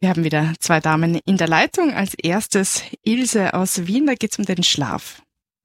Wir haben wieder zwei Damen in der Leitung. Als erstes Ilse aus Wien, da geht es um den Schlaf.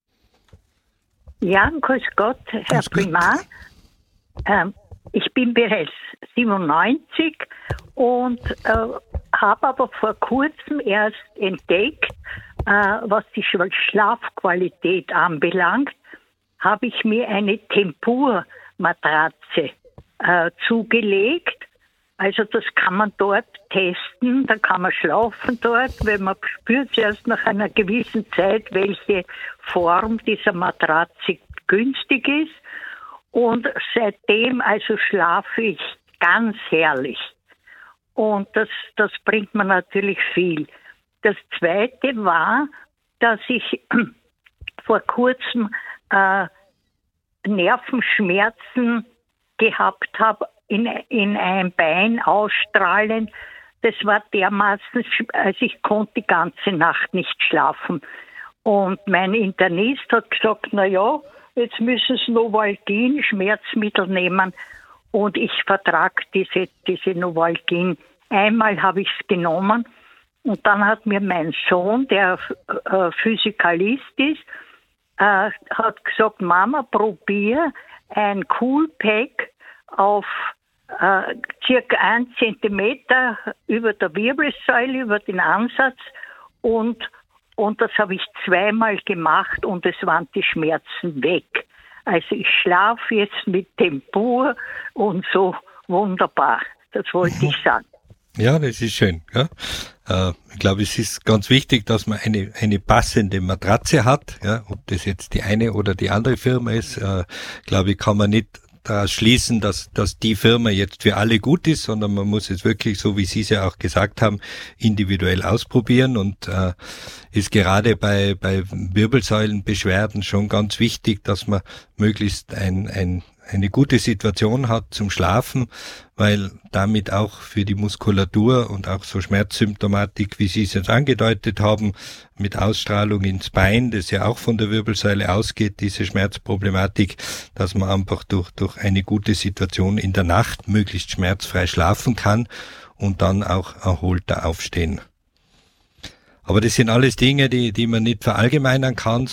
Ja, grüß Gott, Herr Primar. Ich bin bereits 97 und habe aber vor kurzem erst entdeckt, was die Schlafqualität anbelangt, habe ich mir eine Tempur-Matratze zugelegt. Also das kann man dort testen, da kann man schlafen dort, weil man spürt erst nach einer gewissen Zeit, welche Form dieser Matratze günstig ist. Und seitdem also schlafe ich ganz herrlich. Und das bringt mir natürlich viel. Das Zweite war, dass ich vor kurzem Nervenschmerzen gehabt habe, in ein Bein ausstrahlen. Das war dermaßen, also ich konnte die ganze Nacht nicht schlafen. Und mein Internist hat gesagt, na ja, jetzt müssen Sie Novalgin, Schmerzmittel nehmen. Und ich vertrage diese Novalgin. Einmal habe ich es genommen und dann hat mir mein Sohn, der Physikalist ist, hat gesagt, Mama, probier ein Coolpack auf circa 1 Zentimeter über der Wirbelsäule, über den Ansatz und das habe ich 2-mal gemacht und es waren die Schmerzen weg. Also ich schlafe jetzt mit Tempur und so wunderbar. Das wollte ich sagen. Ja, das ist schön. Ja. Ich glaube, es ist ganz wichtig, dass man eine passende Matratze hat. Ja. Ob das jetzt die eine oder die andere Firma ist, glaube ich, kann man nicht daraus schließen, dass die Firma jetzt für alle gut ist, sondern man muss es wirklich, so wie Sie es ja auch gesagt haben, individuell ausprobieren und ist gerade bei Wirbelsäulenbeschwerden schon ganz wichtig, dass man möglichst eine gute Situation hat zum Schlafen, weil damit auch für die Muskulatur und auch so Schmerzsymptomatik, wie Sie es jetzt angedeutet haben, mit Ausstrahlung ins Bein, das ja auch von der Wirbelsäule ausgeht, diese Schmerzproblematik, dass man einfach durch eine gute Situation in der Nacht möglichst schmerzfrei schlafen kann und dann auch erholter aufstehen. Aber das sind alles Dinge, die man nicht verallgemeinern kann,